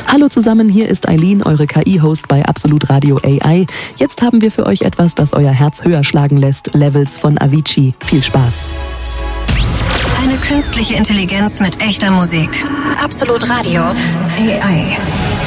Hallo zusammen, hier ist Eileen, eure KI-Host bei Absolut Radio AI. Jetzt haben wir für euch etwas, das euer Herz höher schlagen lässt. Levels von Avicii. Viel Spaß. Eine künstliche Intelligenz mit echter Musik. Absolut Radio AI.